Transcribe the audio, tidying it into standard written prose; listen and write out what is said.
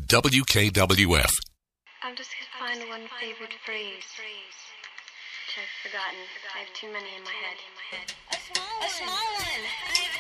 WKWF. I'm just going to find one favorite phrase, which I've forgotten. I have too many in my head. A small one.